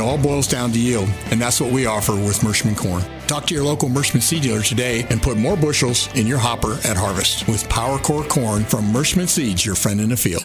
all boils down to yield, and that's what we offer with Merschman Corn. Talk to your local Merschman seed dealer today and put more bushels in your hopper at harvest with Power Core Corn from Merschman Seeds, your friend in the field.